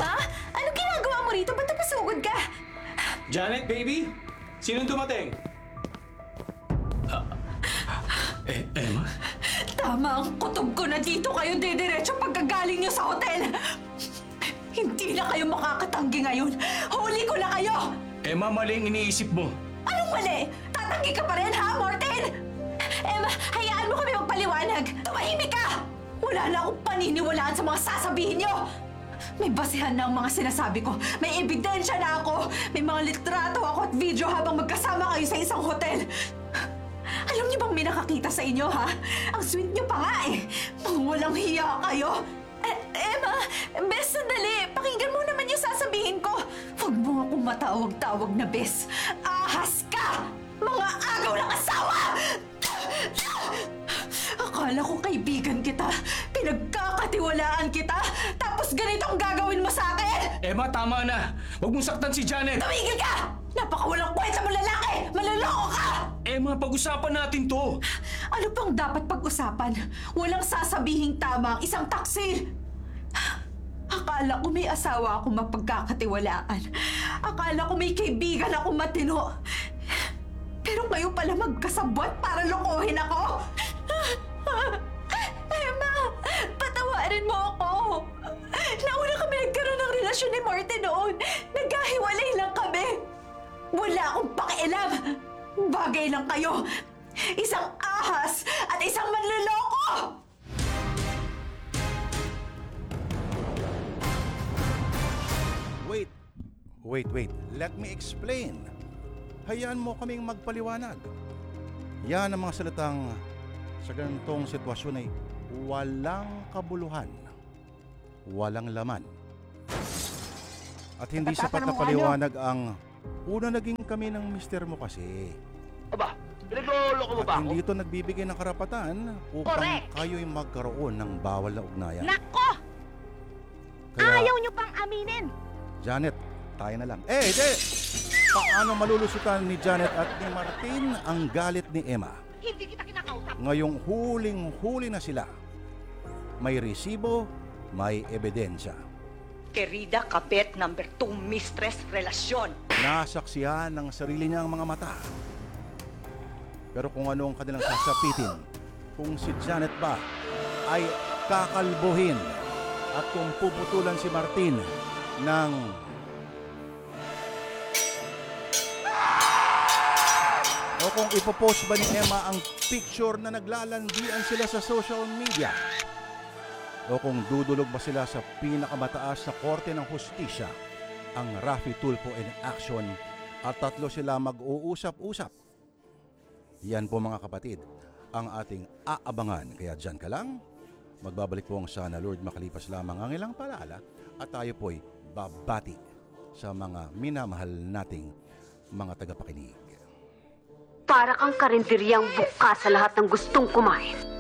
Emma? Ano ginagawa mo rito? Ba't napasugod ka? Janet, baby? Sinong dumating? Emma? Tama ang kutob ko na dito kayo didiretso pagkagaling niyo sa hotel. Hindi na kayo makakatanggi ngayon. Huli ko na kayo! Emma, mali ang iniisip mo. Anong mali? Tatanggi ka pa rin, ha, Martin? Emma, hayaan mo kami magpaliwanag. Tumahimik ka! Wala na akong paniniwalaan sa mga sasabihin niyo. May basihan na ang mga sinasabi ko. May ebidensya na ako. May mga litrato ako at video habang magkasama kayo sa isang hotel. Alam niyo bang may nakakita sa inyo, ha? Ang sweet niyo pa nga eh. Mga walang hiya kayo. Emma, Bes, sandali. Pakinggan mo naman yung sasabihin ko. Huwag mo akong matawag-tawag na Bes. Ahas ka! Mga agaw ng asawa! Akala ko kaibigan kita. Pinagkakatiwalaan kita. Tapos ganito ang gagawin mo sa akin? Emma, tama na. Huwag mong saktan si Janet. Tumigil ka! Napakawalang kwenta mo lalaki! Maloloko ka! Emma, pag-usapan natin to. Ano pang dapat pag-usapan? Walang sasabihing tama ang isang taksil. Akala ko may asawa akong mapagkakatiwalaan. Akala ko may kaibigan akong matino. Pero ngayon pala magkasabwat para lokohin ako? Emma, patawarin mo ako. Nauna kami nagkaroon ng relasyon ni Martin noon. Nagkahiwalay lang kami. Wala akong pakialam. Bagay lang kayo. Isang ahas at isang manloloko! Wait. Let me explain. Hayaan mo kaming magpaliwanag. Yan ang mga salitang sa ganitong sitwasyon ay walang kabuluhan, walang laman. At hindi sapat na paliwanag ang una naging kami ng mister mo kasi. Aba, pinagloloko mo ba At ako? hindi ito nagbibigay ng karapatan upang Correct. kayo'y magkaroon ng bawal na ugnayan. Nako! Kaya, Ayaw nyo pang aminin! Janet, tayo na lang. Paano malulusutan ni Janet at ni Martin ang galit ni Emma? Hindi kita kinakausap! Ngayong huling-huli na sila. May resibo, may ebidensya. Querida kabet number 2 mistress relasyon. Nasaksihan ng sarili niyang mga mata. Pero kung ano ang kanilang sasapitin, kung si Janet ba ay kakalbuhin at kung puputulan si Martin ng o kung ipopost ba ni Emma ang picture na naglalandian sila sa social media o kung dudulog ba sila sa pinakamataas na korte ng hustisya, ang Raffy Tulfo in action, at tatlo sila mag-uusap-usap. Yan po mga kapatid, ang ating aabangan. Kaya dyan ka lang, magbabalik po ang sana Lord makalipas lamang ang ilang paalala at tayo po'y babati sa mga minamahal nating mga tagapakinig. Para kang karinderyang buka sa lahat ng gustong kumain.